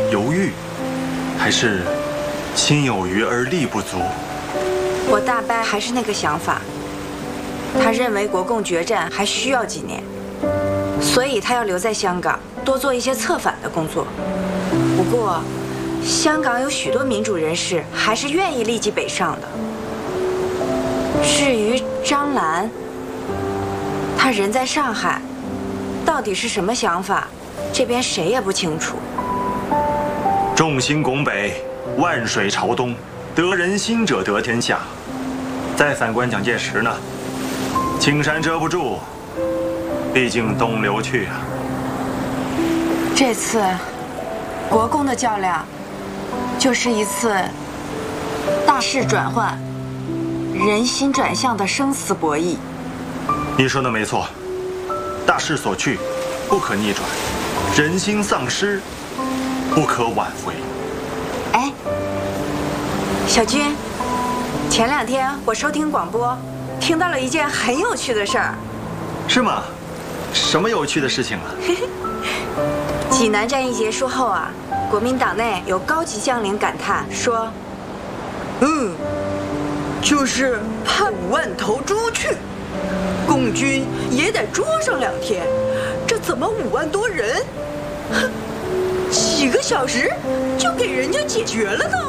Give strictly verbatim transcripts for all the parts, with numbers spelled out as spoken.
犹豫，还是心有余而力不足？ 我大伯还是那个想法，他认为国共决战还需要几年，所以他要留在香港，多做一些策反的工作。不过，香港有许多民主人士还是愿意立即北上的。至于张澜，他人在上海，到底是什么想法，这边谁也不清楚。 众星拱北，万水朝东，得人心者得天下。再反观蒋介石呢，青山遮不住，毕竟东流去啊。 这次国共的较量，就是一次大势转换、人心转向的生死博弈。 你说的没错，大势所趋，不可逆转；人心丧失，不可挽回。 哎，小军，前两天我收听广播，听到了一件很有趣的事儿。 是吗？什么有趣的事情啊？ 济南战役结束后啊，国民党内有高级将领感叹说：“ 嗯，就是派五万头猪去，共军也得捉上两天，这怎么五万多人？哼，几个小时就给人家解决了呢？”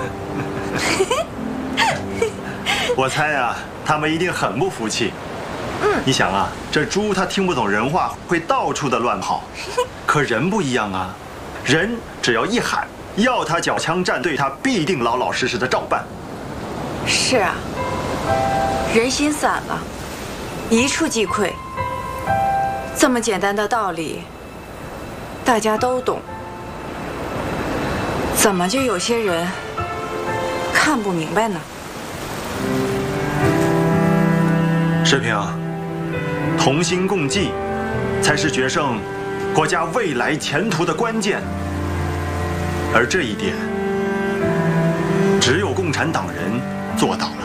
我猜啊，他们一定很不服气。嗯，你想啊，这猪它听不懂人话，会到处的乱跑。可人不一样啊，人只要一喊，要他缴枪站队，他必定老老实实的照办。 是啊，人心散了，一触即溃。这么简单的道理，大家都懂，怎么就有些人看不明白呢？ 世平，同心共济，才是决胜国家未来前途的关键。而这一点，只有共产党人做到。